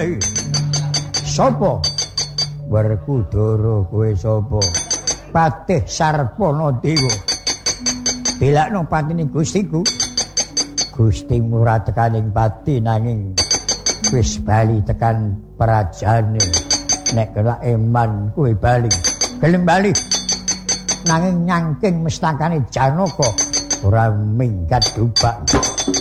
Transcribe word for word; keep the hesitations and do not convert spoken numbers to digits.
Kyai. Sapa? Werkudara kowe sapa? Patih Sarpana Dewa. Belakno patine Gustiku. Gusti murah tekaning pati nanging wis bali tekan prajane. Nek kelak eman kowe bali, gelem bali. Nanging nyangking mestakane Janaka ora minggat dubak.